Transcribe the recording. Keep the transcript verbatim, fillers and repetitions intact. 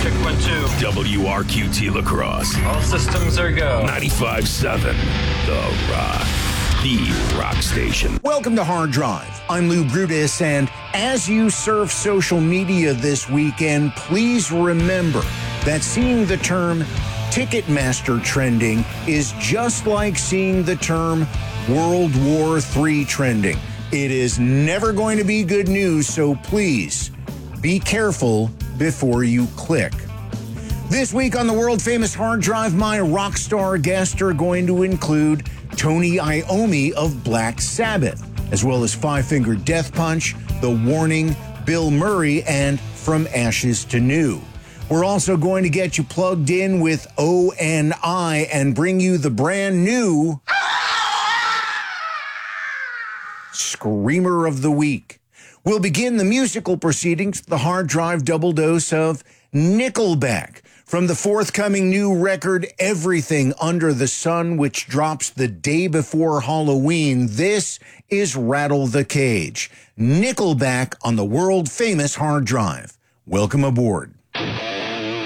Check one, two. W R Q T La Crosse. All systems are go. ninety-five point seven The Rock. The Rock Station. Welcome to Hard Drive. I'm Lou Brutus, and as you surf social media this weekend, please remember that seeing the term Ticketmaster trending is just like seeing the term World War Three trending. It is never going to be good news, so please be careful before you click. This week on the world-famous Hard Drive, my rock star guests are going to include Tony Iommi of Black Sabbath, as well as Five Finger Death Punch, The Warning, Bill Murray, and From Ashes to New. We're also going to get you plugged in with O N I and bring you the brand new Screamer of the Week. We'll begin the musical proceedings with the Hard Drive double dose of Nickelback from the forthcoming new record, Everything Under the Sun, which drops the day before Halloween. This is Rattle the Cage. Nickelback on the world-famous Hard Drive. Welcome aboard.